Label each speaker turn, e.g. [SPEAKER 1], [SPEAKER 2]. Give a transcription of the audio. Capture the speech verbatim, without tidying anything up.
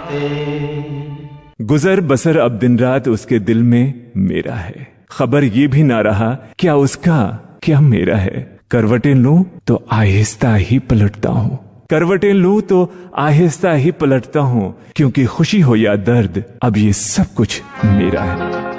[SPEAKER 1] गुजर बसर अब दिन रात उसके दिल में मेरा है, खबर ये भी ना रहा क्या उसका क्या मेरा है। करवटें लूं तो आहिस्ता ही पलटता हूं, करवटें लूं तो आहिस्ता ही पलटता हूं, क्योंकि खुशी हो या दर्द अब ये सब कुछ मेरा है।